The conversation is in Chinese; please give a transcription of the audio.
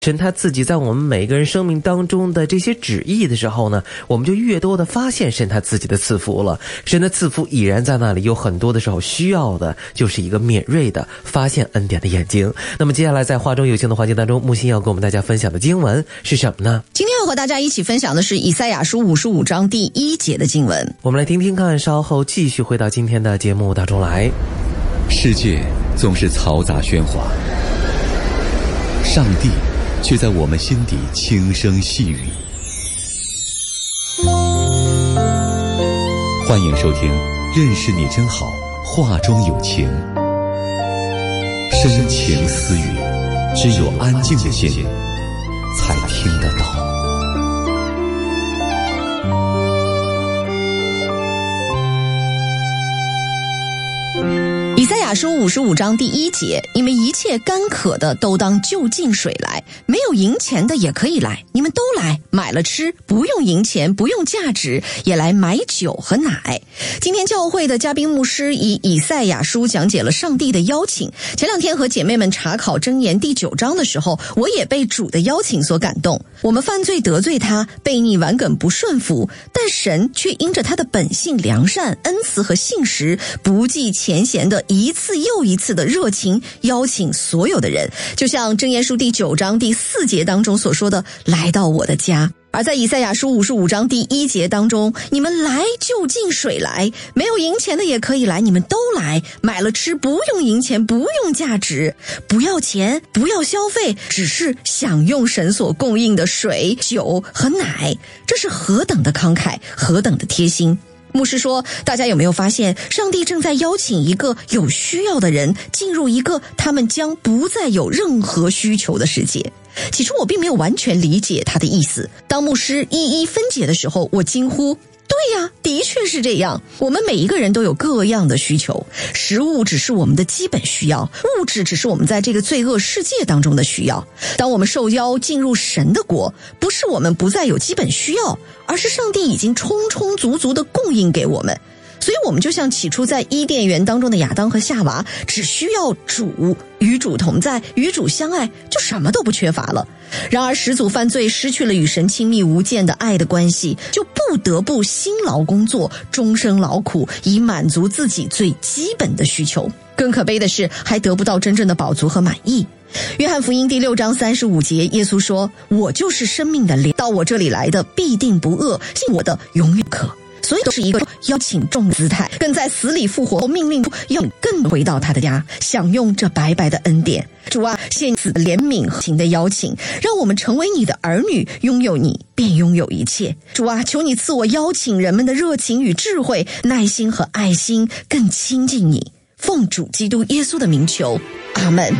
神他自己在我们每个人生命当中的这些旨意的时候呢，我们就越多的发现神他自己的赐福了。神的赐福已然在那里，有很多的时候需要的就是一个敏锐的发现恩典的眼睛。那么接下来在话中有情的环节当中，木星要跟我们大家分享的经文是什么呢？ 今天要和大家一起分享的是以赛亚书55章第1节的经文。 我们来听听看，稍后继续回到今天的节目当中来。 世界总是嘈杂喧哗，上帝却在我们心底轻声细语。欢迎收听认识你真好，话中有情，深情私语，只有安静的心才听得到。 以赛亚书55章第1节，你们一切干渴的都当就近水来，没有银钱的也可以来，你们都来，买了吃，不用银钱，不用价值，也来买酒和奶。今天教会的嘉宾牧师以以赛亚书讲解了上帝的邀请。前两天和姐妹们查考箴言第9章的时候，我也被主的邀请所感动。我们犯罪得罪他，悖逆顽梗不顺服，但神却因着他的本性良善、恩慈和信实，不计前嫌的一次又一次的热情邀请所有的人，就像箴言书第9章第4节当中所说的，来到我的家。而在以赛亚书55章第1节当中，你们来就近水来，没有银钱的也可以来，你们都来，买了吃，不用银钱，不用价值，不要钱，不要消费，只是享用神所供应的水、酒和奶。这是何等的慷慨，何等的贴心。牧师说，大家有没有发现，上帝正在邀请一个有需要的人进入一个他们将不再有任何需求的世界。起初我并没有完全理解他的意思，当牧师一一分解的时候，我惊呼，对呀，的确是这样。我们每一个人都有各样的需求，食物只是我们的基本需要，物质只是我们在这个罪恶世界当中的需要。当我们受邀进入神的国，不是我们不再有基本需要，而是上帝已经充充足足的供应给我们。所以我们就像起初在伊甸园当中的亚当和夏娃，只需要主，与主同在，与主相爱，就什么都不缺乏了。然而始祖犯罪，失去了与神亲密无间的爱的关系，就不得不辛劳工作，终生劳苦，以满足自己最基本的需求。更可悲的是，还得不到真正的饱足和满意。约翰福音第6章35节，耶稣说，我就是生命的粮，到我这里来的必定不饿，信我的永远不渴。所以都是一个邀请众的姿态，更在死里复活后命令要更回到他的家，享用这白白的恩典。主啊，谢此怜悯和情的邀请，让我们成为你的儿女，拥有你便拥有一切。主啊，求你赐我邀请人们的热情与智慧、耐心和爱心，更亲近你。奉主基督耶稣的名求，阿们。